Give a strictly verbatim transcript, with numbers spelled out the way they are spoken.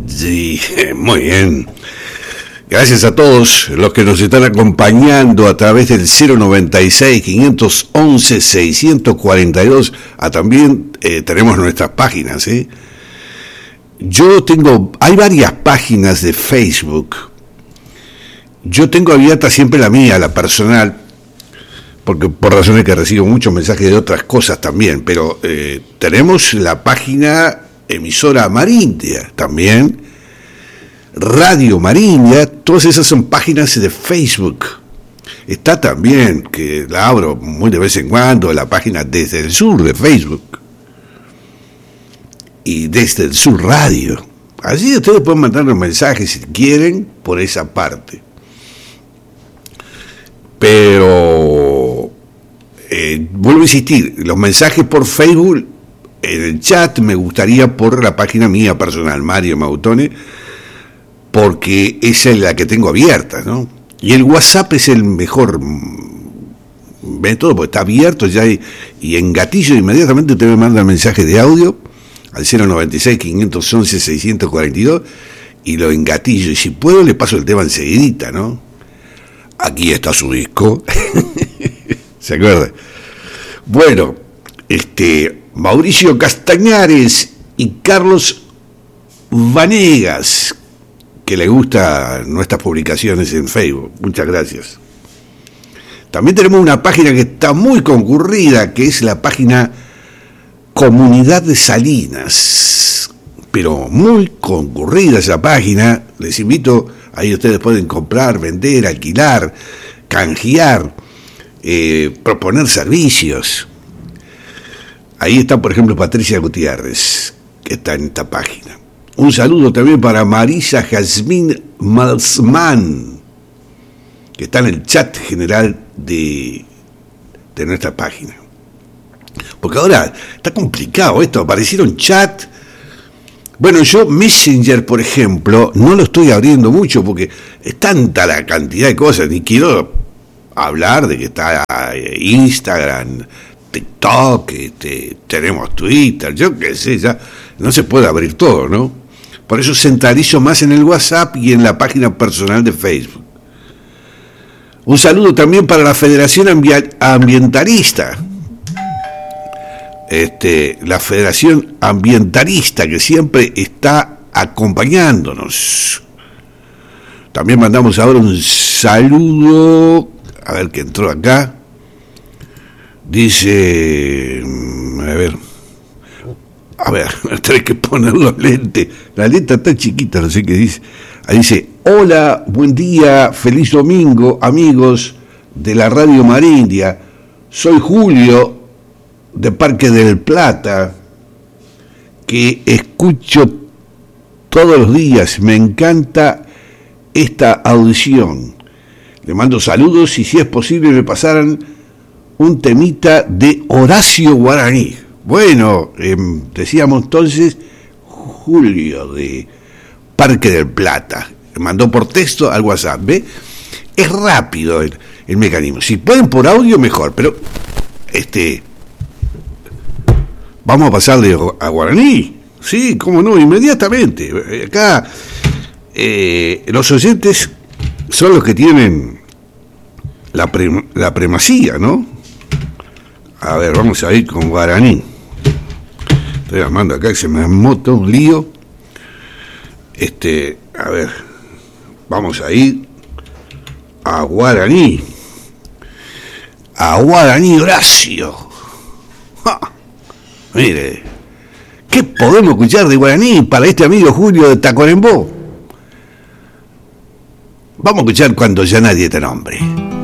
Sí, muy bien. Gracias a todos los que nos están acompañando a través del cero noventa y seis, quinientos once, seiscientos cuarenta y dos. Ah, también eh, tenemos nuestras páginas, ¿eh? Yo tengo, hay varias páginas de Facebook. Yo tengo abierta siempre la mía, la personal, porque por razones que recibo muchos mensajes de otras cosas también, pero eh, tenemos la página emisora Marindia también, Radio Marindia, todas esas son páginas de Facebook. Está también, que la abro muy de vez en cuando, la página Desde el Sur de Facebook y Desde el Sur Radio. Allí ustedes pueden mandarnos mensajes si quieren por esa parte. Pero eh, vuelvo a insistir, los mensajes por Facebook, en el chat me gustaría por la página mía personal, Mario Mautone, porque esa es la que tengo abierta, ¿no? Y el WhatsApp es el mejor método, porque está abierto ya y, y en gatillo inmediatamente usted me manda mensaje de audio al cero noventa y seis, quinientos once, seiscientos cuarenta y dos y lo engatillo, y si puedo le paso el tema enseguidita, ¿no? Aquí está su disco. ¿Se acuerda? Bueno, este Mauricio Castañares y Carlos Vanegas, que le gustan nuestras publicaciones en Facebook. Muchas gracias. También tenemos una página que está muy concurrida, que es la página Comunidad de Salinas. Pero muy concurrida esa página. Les invito, ahí ustedes pueden comprar, vender, alquilar, canjear, eh, proponer servicios. Ahí está, por ejemplo, Patricia Gutiérrez, que está en esta página. Un saludo también para Marisa Jazmín Malsman, que está en el chat general de, de nuestra página. Porque ahora está complicado esto, aparecieron chat. Bueno, yo Messenger, por ejemplo, no lo estoy abriendo mucho porque es tanta la cantidad de cosas, ni quiero hablar de que está Instagram, TikTok, este, tenemos Twitter, yo qué sé, ya no se puede abrir todo, ¿no? Por eso centralizo más en el WhatsApp y en la página personal de Facebook. Un saludo también para la Federación Ambi- Ambientalista. Este, la Federación Ambientalista, que siempre está acompañándonos. También mandamos ahora un saludo, a ver qué entró acá. Dice, a ver, a ver, tenés que poner los lentes. La letra está chiquita, no sé qué dice. Ahí dice, hola, buen día, feliz domingo, amigos de la Radio Marindia. Soy Julio, de Parque del Plata, que escucho todos los días. Me encanta esta audición. Le mando saludos y si es posible me pasaran un temita de Horacio Guaraní. Bueno, eh, decíamos entonces Julio de Parque del Plata. Me mandó por texto al WhatsApp, ¿ve? Es rápido el, el mecanismo. Si pueden por audio, mejor, pero este vamos a pasarle a Guaraní. Sí, cómo no, inmediatamente. Acá eh, los oyentes son los que tienen la, pre, la primacía, ¿no? A ver, vamos a ir con Guaraní. Estoy armando acá que se me mota un lío. Este, a ver, vamos a ir a Guaraní. A Guaraní Horacio. ¡Ja! Mire, ¿qué podemos escuchar de Guaraní para este amigo Julio de Tacuarembó? Vamos a escuchar Cuando ya nadie te nombre.